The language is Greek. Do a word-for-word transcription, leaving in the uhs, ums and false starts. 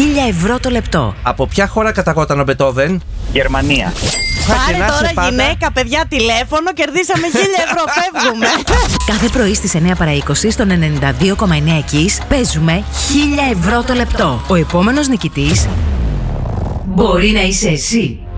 χίλια ευρώ το λεπτό. Από ποια χώρα καταγόταν ο Μπετόβεν? Γερμανία. Πάρε τώρα γυναίκα, παιδιά, τηλέφωνο, κερδίσαμε χίλια ευρώ, φεύγουμε. Κάθε πρωί στις εννιά παρά είκοσι στον ενενήντα δύο κόμμα εννιά Kiss παίζουμε χίλια ευρώ το λεπτό. Ο επόμενος νικητής μπορεί να είσαι εσύ.